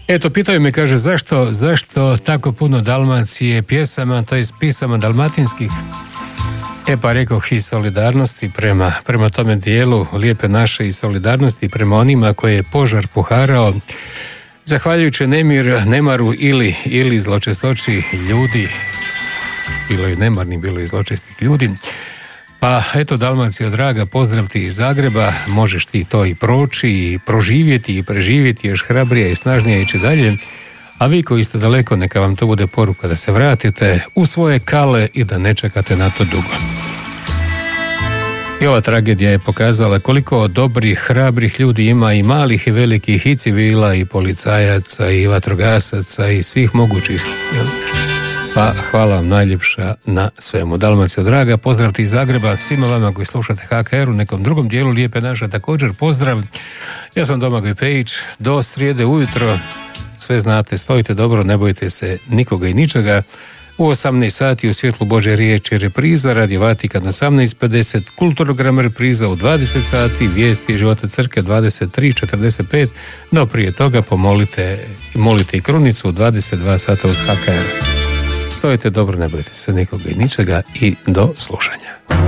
Eto, pitaju me, kaže, zašto tako puno Dalmacije pjesama, to je pisama dalmatinskih? Pa rekoh i solidarnosti prema tome dijelu Lijepe naše i solidarnosti prema onima koje je požar poharao, zahvaljujući nemaru ili zločestoći ljudi, bilo je nemarni, bilo je zločestih ljudi. Pa eto, Dalmacijo draga, pozdrav ti iz Zagreba, možeš ti to i proći i proživjeti i preživjeti još hrabrije i snažnije ići dalje, a vi koji ste daleko, neka vam to bude poruka da se vratite u svoje kale i da ne čekate na to dugo. I ova tragedija je pokazala koliko dobrih, hrabrih ljudi ima, i malih i velikih, i civila i policajaca i vatrogasaca i svih mogućih. Pa hvala vam najljepša na svemu. Dalmacijo draga, pozdrav ti iz Zagreba, svima vama koji slušate HKR u nekom drugom dijelu Lijepe naše također pozdrav. Ja sam Domagoj Pejić, do srijede ujutro, sve znate, stojite dobro, ne bojite se nikoga i ničega. U 18 sati u svjetlu Božje riječi repriza, Radio Vatikan 18:50, Kulturogram repriza u 20 sati, Vijesti života crkve 23:45, no prije toga molite i krunicu u 22 sata uz HKR. Stojite dobro, ne bojte se nikoga i ničega i do slušanja.